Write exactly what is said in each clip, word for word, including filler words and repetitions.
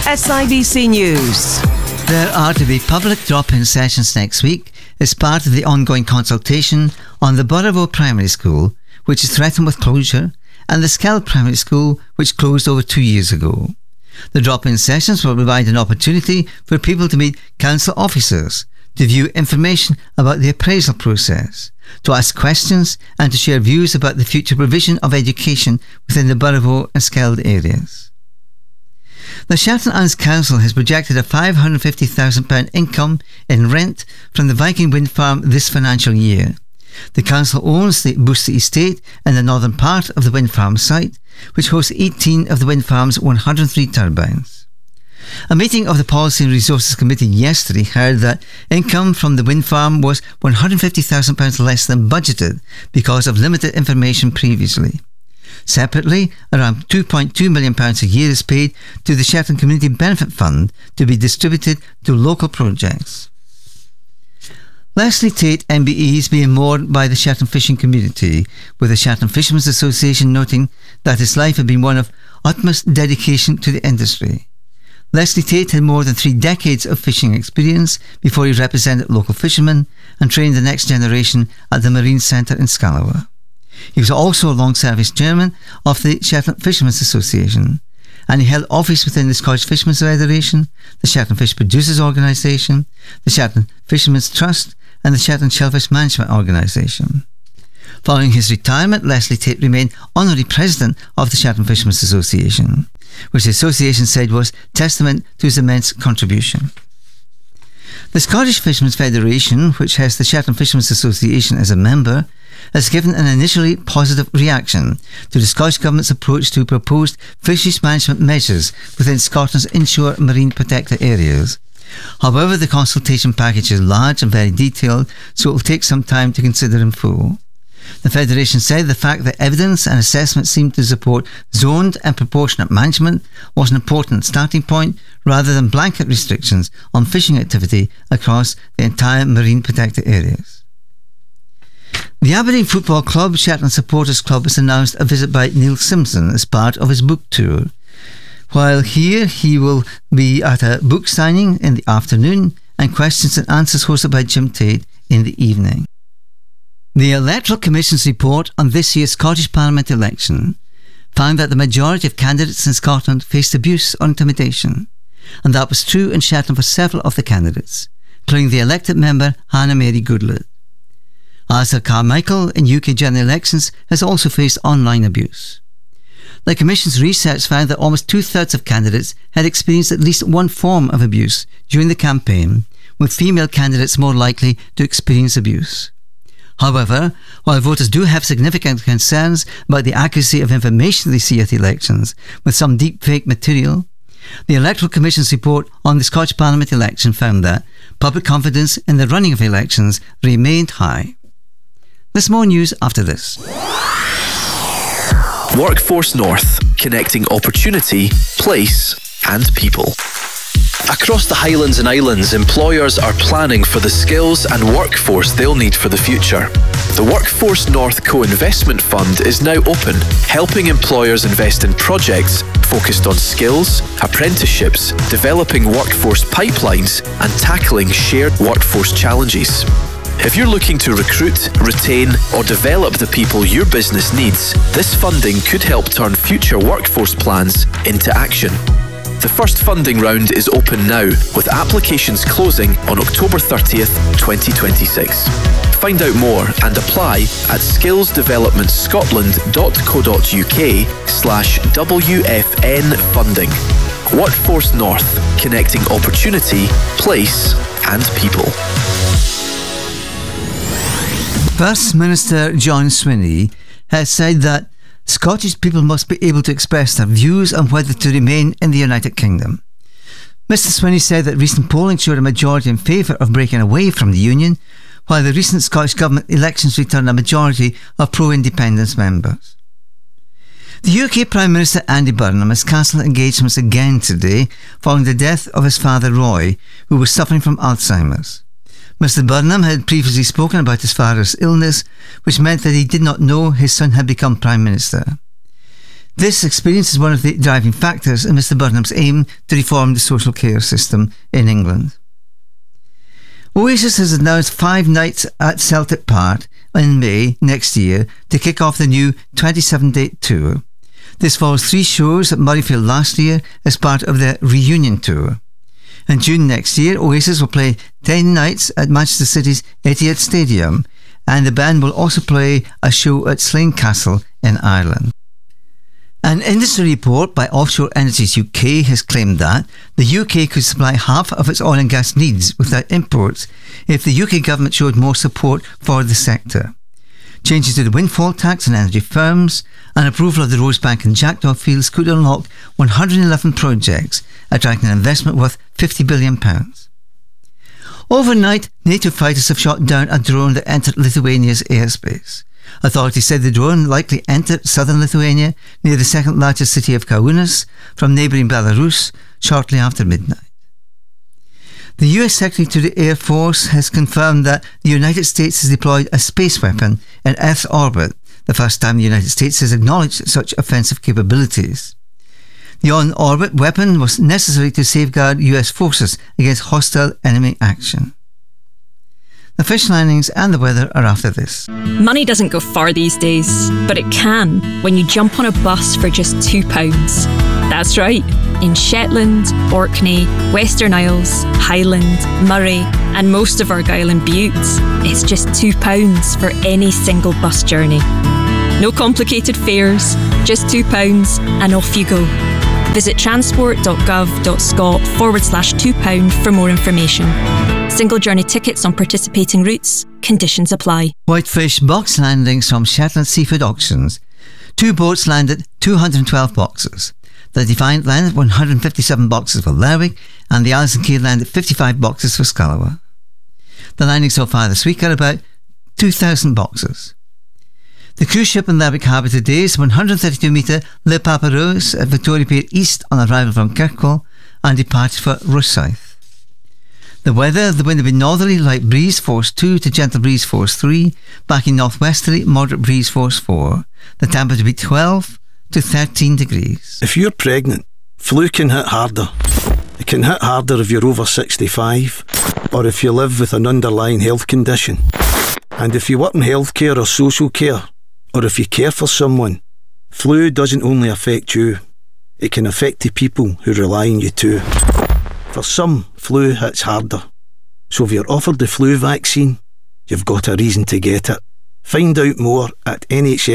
S I B C News. There are to be public drop-in sessions next week as part of the ongoing consultation on the Burrowville Primary School, which is threatened with closure, and the Skeld Primary School, which closed over two years ago. The drop-in sessions will provide an opportunity for people to meet council officers, to view information about the appraisal process, to ask questions and to share views about the future provision of education within the Burrowville and Skeld areas. The Shetland Islands Council has projected a five hundred fifty thousand pounds income in rent from the Viking wind farm this financial year. The council owns the Booster Estate in the northern part of the wind farm site, which hosts eighteen of the wind farm's one hundred three turbines. A meeting of the Policy and Resources Committee yesterday heard that income from the wind farm was one hundred fifty thousand pounds less than budgeted because of limited information previously. Separately, around two point two million pounds a year is paid to the Shetland Community Benefit Fund to be distributed to local projects. Leslie Tate M B E is being mourned by the Shetland fishing community, with the Shetland Fishermen's Association noting that his life had been one of utmost dedication to the industry. Leslie Tate had more than three decades of fishing experience before he represented local fishermen and trained the next generation at the Marine Centre in Scalawa. He was also a long-service chairman of the Shetland Fishermen's Association, and he held office within the Scottish Fishermen's Federation, the Shetland Fish Producers Organisation, the Shetland Fishermen's Trust, and the Shetland Shellfish Management Organisation. Following his retirement, Leslie Tate remained honorary president of the Shetland Fishermen's Association, which the association said was testament to his immense contribution. The Scottish Fishermen's Federation, which has the Shetland Fishermen's Association as a member, has given an initially positive reaction to the Scottish Government's approach to proposed fisheries management measures within Scotland's inshore marine protected areas. However, the consultation package is large and very detailed, so it will take some time to consider in full. The Federation said the fact that evidence and assessment seemed to support zoned and proportionate management was an important starting point rather than blanket restrictions on fishing activity across the entire marine protected areas. The Aberdeen Football Club Shetland Supporters Club has announced a visit by Neil Simpson as part of his book tour. While here, he will be at a book signing in the afternoon and questions and answers hosted by Jim Tate in the evening. The Electoral Commission's report on this year's Scottish Parliament election found that the majority of candidates in Scotland faced abuse or intimidation, and that was true in Shetland for several of the candidates, including the elected member Hannah Mary Goodlett. Alistair Carmichael in U K general elections has also faced online abuse. The Commission's research found that almost two-thirds of candidates had experienced at least one form of abuse during the campaign, with female candidates more likely to experience abuse. However, while voters do have significant concerns about the accuracy of information they see at elections, with some deep-fake material, the Electoral Commission's report on the Scottish Parliament election found that public confidence in the running of elections remained high. There's more news after this. Workforce North, connecting opportunity, place and people. Across the Highlands and Islands, employers are planning for the skills and workforce they'll need for the future. The Workforce North Co-Investment Fund is now open, helping employers invest in projects focused on skills, apprenticeships, developing workforce pipelines and tackling shared workforce challenges. If you're looking to recruit, retain or develop the people your business needs, this funding could help turn future workforce plans into action. The first funding round is open now, with applications closing on October thirtieth, twenty twenty-six. Find out more and apply at skillsdevelopmentscotland.co.uk slash WFN funding. Workforce North, connecting opportunity, place and people. First Minister John Swinney has said that Scottish people must be able to express their views on whether to remain in the United Kingdom. Mister Swinney said that recent polling showed a majority in favour of breaking away from the Union, while the recent Scottish Government elections returned a majority of pro-independence members. The U K Prime Minister Andy Burnham has cancelled engagements again today following the death of his father Roy, who was suffering from Alzheimer's. Mister Burnham had previously spoken about his father's illness, which meant that he did not know his son had become Prime Minister. This experience is one of the driving factors in Mr Burnham's aim to reform the social care system in England. Oasis has announced five nights at Celtic Park in May next year to kick off the new twenty-seven date tour. This follows three shows at Murrayfield last year as part of their reunion tour. In June next year, Oasis will play ten nights at Manchester City's Etihad Stadium, and the band will also play a show at Slane Castle in Ireland. An industry report by Offshore Energies U K has claimed that the U K could supply half of its oil and gas needs without imports if the U K government showed more support for the sector. Changes to the windfall tax on energy firms and approval of the Rosebank and Jackdaw fields could unlock one hundred eleven projects, attracting an investment worth fifty billion pounds. Overnight, NATO fighters have shot down a drone that entered Lithuania's airspace. Authorities said the drone likely entered southern Lithuania near the second largest city of Kaunas from neighbouring Belarus shortly after midnight. The U S Secretary to the Air Force has confirmed that the United States has deployed a space weapon in Earth's orbit, the first time the United States has acknowledged such offensive capabilities. The on-orbit weapon was necessary to safeguard U S forces against hostile enemy action. The fish landings and the weather are after this. Money doesn't go far these days, but it can when you jump on a bus for just two pounds. That's right. In Shetland, Orkney, Western Isles, Highland, Murray and most of Argyll and Bute, it's just two pounds for any single bus journey. No complicated fares, just two pounds and off you go. Visit transport.gov.scot forward slash two pound for more information. Single journey tickets on participating routes. Conditions apply. Whitefish box landings from Shetland Seafood Auctions. Two boats landed two hundred twelve boxes. The Defiant landed one hundred fifty-seven boxes for Lerwick, and the Alison Key landed fifty-five boxes for Scalawa. The landings so far this week are about two thousand boxes. The cruise ship in Lerwick Harbour today is one hundred thirty-two metre Le Papereuse at Victoria Pier East on arrival from Kirkwall and departure for Rosyth. The weather, the wind will be northerly, light breeze force two to gentle breeze force three, backing northwesterly, moderate breeze force four. The temperature will be twelve to thirteen degrees. If you're pregnant, flu can hit harder. It can hit harder if you're over sixty-five or if you live with an underlying health condition. And if you work in healthcare or social care, or if you care for someone, flu doesn't only affect you, it can affect the people who rely on you too. For some, flu hits harder. So if you're offered the flu vaccine, you've got a reason to get it. Find out more at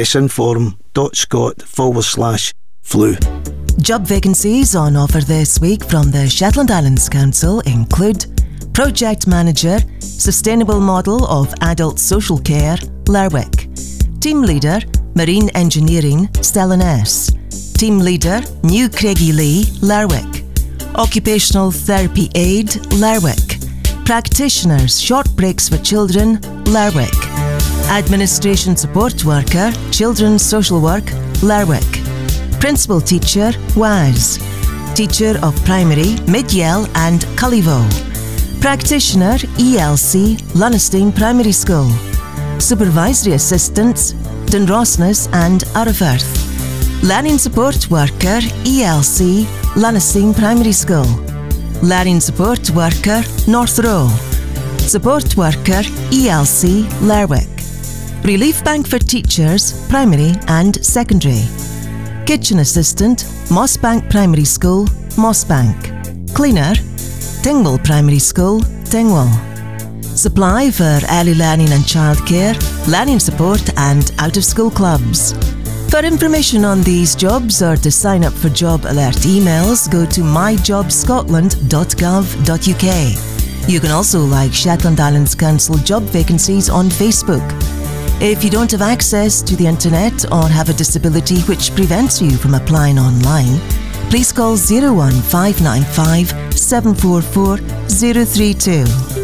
nhsinform.scot forward slash flu. Job vacancies on offer this week from the Shetland Islands Council include Project Manager, Sustainable Model of Adult Social Care, Lerwick. Team Leader, Marine Engineering, Stellaness. Team Leader, New Craigie-Lee, Lerwick. Occupational Therapy Aid, Lerwick. Practitioners, Short Breaks for Children, Lerwick. Administration Support Worker, Children's Social Work, Lerwick. Principal Teacher, W A S. Teacher of Primary, Midyell and Cullivo. Practitioner, E L C, Lunnestein Primary School. Supervisory Assistants, Dunrossness and Arrowfirth. Learning Support Worker, E L C, Lunnestein Primary School. Learning Support Worker, North Row. Support Worker, E L C, Lerwick. Relief Bank for Teachers, Primary and Secondary. Kitchen Assistant, Mossbank Primary School, Mossbank. Cleaner, Dingwall Primary School, Dingwall. Supply for early learning and childcare, learning support and out-of-school clubs. For information on these jobs or to sign up for job alert emails, go to my job scotland dot gov dot u k. You can also like Shetland Islands Council job vacancies on Facebook. If you don't have access to the internet or have a disability which prevents you from applying online, please call zero one five nine five seven four four zero three two.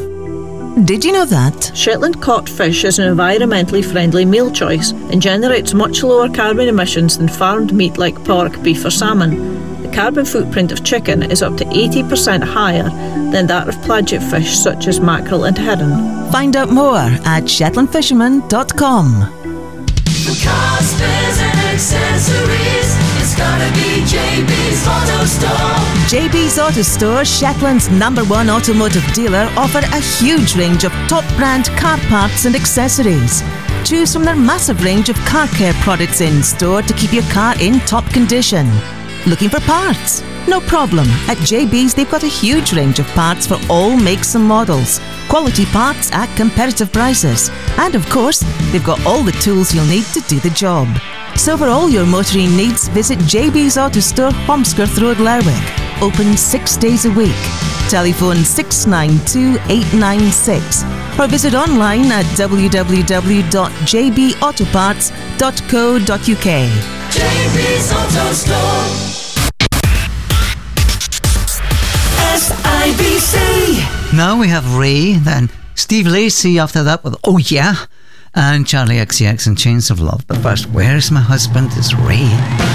Did you know that? Shetland caught fish is an environmentally friendly meal choice and generates much lower carbon emissions than farmed meat like pork, beef or salmon. The carbon footprint of chicken is up to eighty percent higher than that of pelagic fish such as mackerel and herring. Find out more at shetland fisherman dot com. For cars, spares and accessories, it's gotta be J B's Auto Store. J B's Auto Store, Shetland's number one automotive dealer, offer a huge range of top brand car parts and accessories. Choose from their massive range of car care products in store to keep your car in top condition. Looking for parts? No problem. At J B's they've got a huge range of parts for all makes and models. Quality parts at competitive prices. And of course, they've got all the tools you'll need to do the job. So for all your motoring needs, visit J B's Auto Store, Holmskirth Road, Lerwick. Open six days a week. Telephone six nine two eight nine six or visit online at w w w dot j b autoparts dot co dot u k. J B's Auto Store. S I B C. Now we have Ray, then Steve Lacey after that with Oh Yeah, and Charlie X C X and Chains of Love. But first, Where's My Husband is Ray.